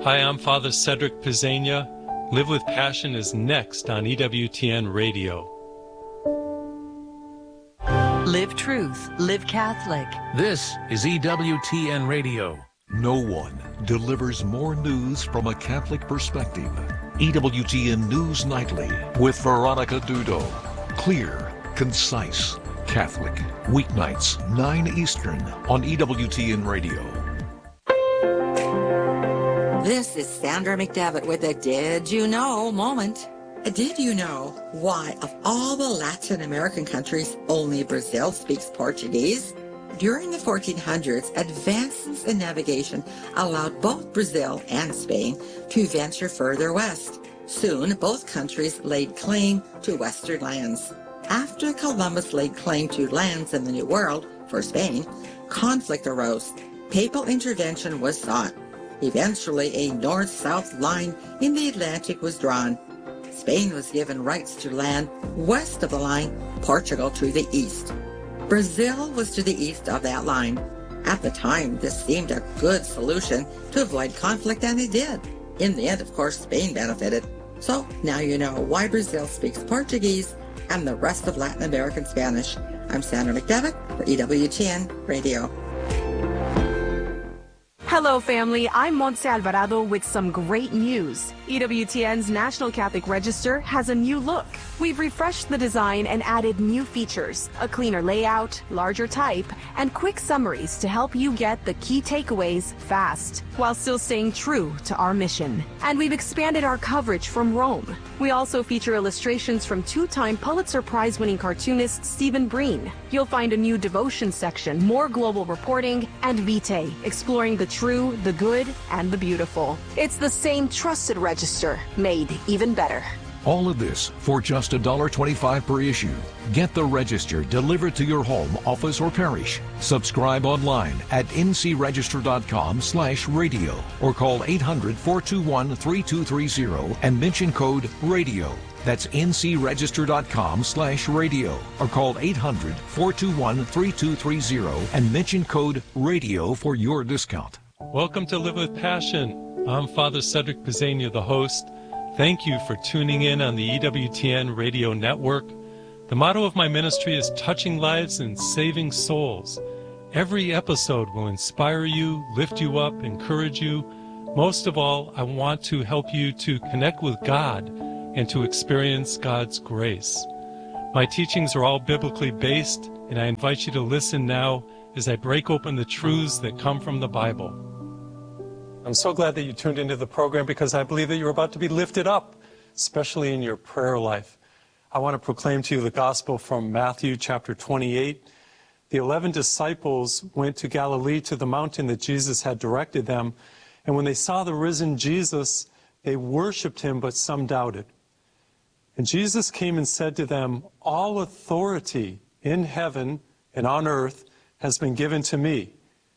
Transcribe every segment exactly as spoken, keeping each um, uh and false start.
Hi, I'm Father Cedric Pizzania. Live with Passion is next on E W T N Radio. Live truth, live Catholic. This is E W T N Radio. No one delivers more news from a Catholic perspective. E W T N News Nightly with Veronica Dudo. Clear, concise, Catholic. Weeknights, nine Eastern on E W T N Radio. This is Sandra McDevitt with a Did You Know moment. Did you know why, of all the Latin American countries, only Brazil speaks Portuguese? During the fourteen hundreds, advances in navigation allowed both Brazil and Spain to venture further west. Soon, both countries laid claim to western lands. After Columbus laid claim to lands in the New World for Spain, conflict arose. Papal intervention was sought. Eventually, a north-south line in the Atlantic was drawn. Spain was given rights to land west of the line, Portugal to the east. Brazil was to the east of that line. At the time, this seemed a good solution to avoid conflict, and it did. In the end, of course, Spain benefited. So now you know why Brazil speaks Portuguese and the rest of Latin American Spanish. I'm Sandra McDevitt for E W T N Radio. Hello, family. I'm Montse Alvarado with some great news. E W T N's National Catholic Register has a new look. We've refreshed the design and added new features, a cleaner layout, larger type, and quick summaries to help you get the key takeaways fast, while still staying true to our mission. And we've expanded our coverage from Rome. We also feature illustrations from two-time Pulitzer Prize-winning cartoonist Stephen Breen. You'll find a new devotion section, more global reporting, and Vitae, exploring the true, the good, and the beautiful. It's the same trusted register, made even better. All of this for just one dollar twenty-five per issue. Get the Register delivered to your home, office, or parish. Subscribe online at ncregister.com slash radio or call eight hundred, four two one, three two three zero and mention code RADIO. That's ncregister.com slash radio or call eight hundred, four two one, three two three zero and mention code RADIO for your discount. Welcome to Live with Passion. I'm Father Cedric Pizzania, the host. Thank you for tuning in on the E W T N radio network. The motto of my ministry is touching lives and saving souls. Every episode will inspire you, lift you up, encourage you. Most of all, I want to help you to connect with God and to experience God's grace. My teachings are all biblically based, and I invite you to listen now as I break open the truths that come from the Bible. I'm so glad that you tuned into the program because I believe that you're about to be lifted up, especially in your prayer life. I want to proclaim to you the gospel from Matthew chapter twenty-eight. The eleven disciples went to Galilee to the mountain that Jesus had directed them, and when they saw the risen Jesus, they worshiped him, but some doubted. And Jesus came and said to them, "All authority in heaven and on earth has been given to me.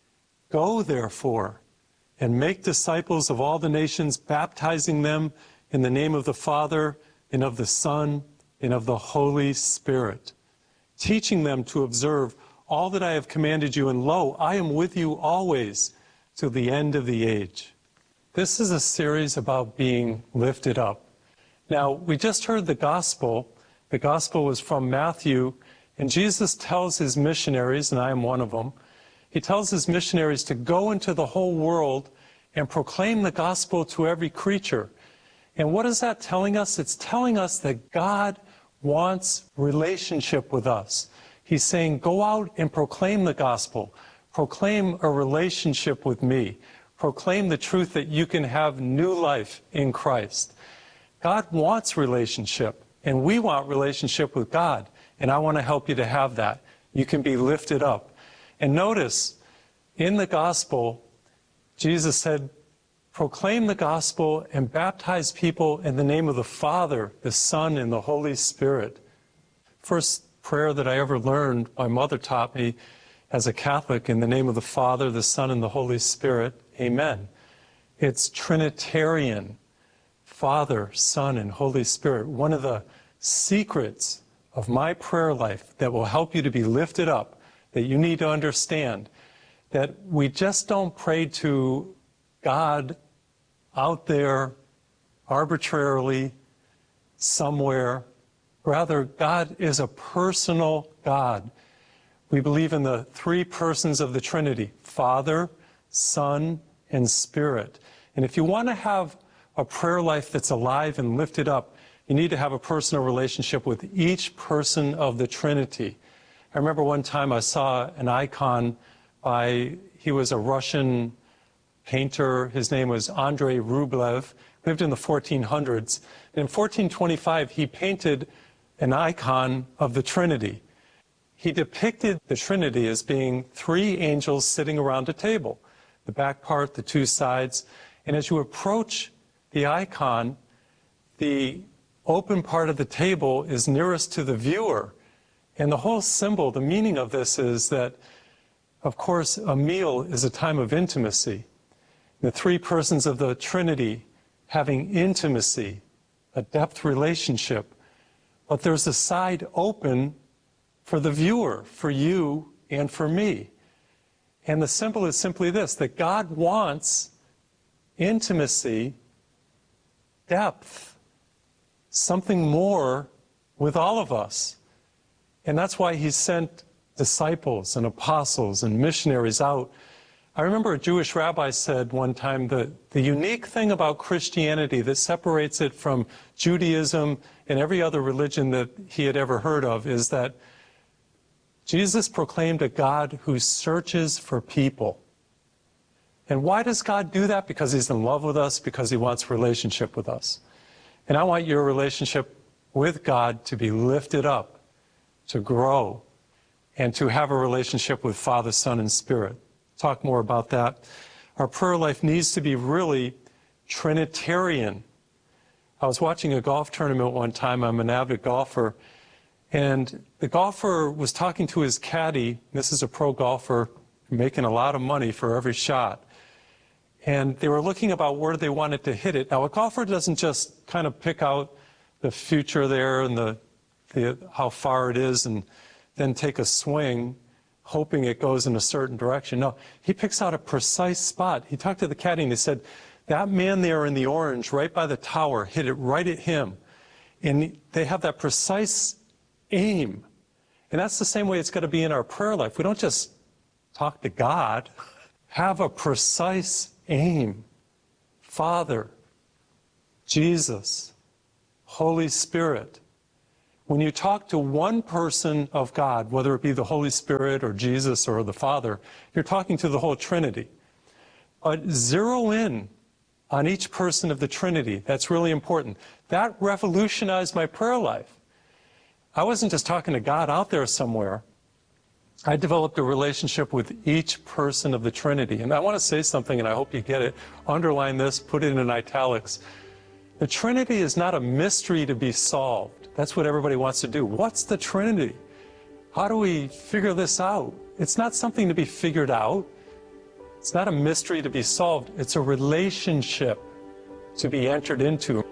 Go, therefore, and make disciples of all the nations, baptizing them in the name of the Father and of the Son and of the Holy Spirit, teaching them to observe all that I have commanded you, and lo, I am with you always to the end of the age." This is a series about being lifted up. Now, we just heard the gospel. The gospel was from Matthew, and Jesus tells his missionaries, and I am one of them, he tells his missionaries to go into the whole world and proclaim the gospel to every creature. And what is that telling us? It's telling us that God wants relationship with us. He's saying, go out and proclaim the gospel. Proclaim a relationship with me. Proclaim the truth that you can have new life in Christ. God wants relationship, and we want relationship with God. And I want to help you to have that. You can be lifted up. And notice, in the gospel, Jesus said, proclaim the gospel and baptize people in the name of the Father, the Son, and the Holy Spirit. First prayer that I ever learned, my mother taught me as a Catholic, in the name of the Father, the Son, and the Holy Spirit. Amen. It's Trinitarian, Father, Son, and Holy Spirit. One of the secrets of my prayer life that will help you to be lifted up, that you need to understand, that we just don't pray to God out there, arbitrarily, somewhere. Rather, God is a personal God. We believe in the three persons of the Trinity, Father, Son, and Spirit. And if you want to have a prayer life that's alive and lifted up, you need to have a personal relationship with each person of the Trinity. I remember one time I saw an icon by, he was a Russian painter. His name was Andrei Rublev, lived in the fourteen hundreds. And in fourteen twenty-five, he painted an icon of the Trinity. He depicted the Trinity as being three angels sitting around a table, the back part, the two sides. And as you approach the icon, the open part of the table is nearest to the viewer. And the whole symbol, the meaning of this is that, of course, a meal is a time of intimacy. The three persons of the Trinity having intimacy, a depth relationship. But there's a side open for the viewer, for you and for me. And the symbol is simply this, that God wants intimacy, depth, something more with all of us. And that's why he sent disciples and apostles and missionaries out. I remember a Jewish rabbi said one time that the unique thing about Christianity that separates it from Judaism and every other religion that he had ever heard of is that Jesus proclaimed a God who searches for people. And why does God do that? Because he's in love with us, because he wants relationship with us. And I want your relationship with God to be lifted up, to grow, and to have a relationship with Father, Son, and Spirit. Talk more about that. Our prayer life needs to be really Trinitarian. I was watching a golf tournament one time. I'm an avid golfer. And the golfer was talking to his caddy. This is a pro golfer making a lot of money for every shot. And they were looking about where they wanted to hit it. Now, a golfer doesn't just kind of pick out the future there and the, the how far it is and then take a swing, hoping it goes in a certain direction. No, he picks out a precise spot. He talked to the caddy and he said, that man there in the orange right by the tower, hit it right at him. And they have that precise aim. And that's the same way it's got to be in our prayer life. We don't just talk to God. Have a precise aim. Father, Jesus, Holy Spirit. When you talk to one person of God, whether it be the Holy Spirit or Jesus or the Father, you're talking to the whole Trinity. But zero in on each person of the Trinity. That's really important. That revolutionized my prayer life. I wasn't just talking to God out there somewhere. I developed a relationship with each person of the Trinity. And I want to say something, and I hope you get it. Underline this, put it in italics. The Trinity is not a mystery to be solved. That's what everybody wants to do. What's the Trinity? How do we figure this out? It's not something to be figured out. It's not a mystery to be solved. It's a relationship to be entered into.